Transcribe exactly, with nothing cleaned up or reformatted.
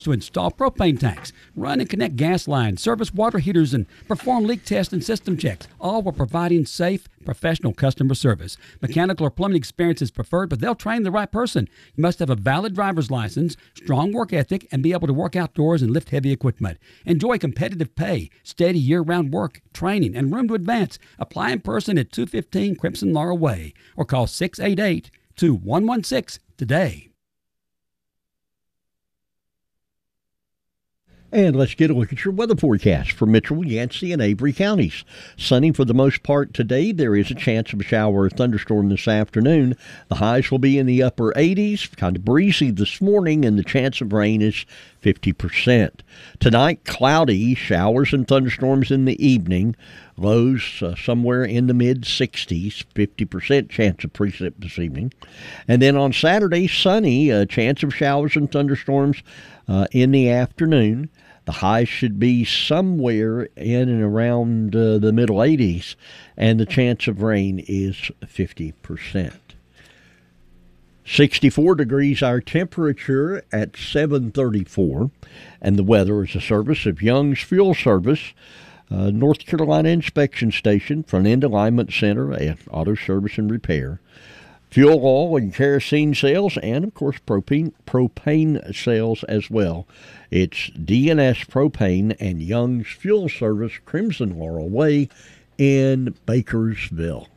to install propane tanks, run and connect gas lines, service water heaters, and perform leak tests and system checks, all while providing safe, professional customer service. Mechanical or plumbing experience is preferred, but they'll train the right person. You must have a valid driver's license, strong work ethic, and be able to work outdoors and lift heavy equipment. Enjoy competitive pay, steady year-round work, training, and room to advance. Apply in person at two fifteen Crimson Laurel Way or call six eight eight, two one one six today. And let's get a look at your weather forecast for Mitchell, Yancey, and Avery counties. Sunny for the most part today. There is a chance of a shower or thunderstorm this afternoon. The highs will be in the upper eighties, kind of breezy this morning, and the chance of rain is fifty percent. Tonight, cloudy, showers and thunderstorms in the evening. Lows uh, somewhere in the mid-sixties, fifty percent chance of precip this evening. And then on Saturday, sunny, a chance of showers and thunderstorms uh, in the afternoon. The high should be somewhere in and around uh, the middle eighties, and the chance of rain is fifty percent. sixty-four degrees our temperature at seven thirty-four, and the weather is a service of Young's Fuel Service, uh, North Carolina Inspection Station, Front End Alignment Center, and Auto Service and Repair. Fuel oil and kerosene sales, and, of course, propane propane sales as well. It's D N S Propane and Young's Fuel Service, Crimson Laurel Way in Bakersville.